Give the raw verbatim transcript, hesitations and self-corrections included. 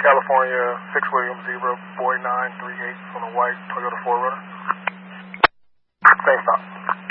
California, six William Zebra, boy nine three eight on a white Toyota four runner. Same stop.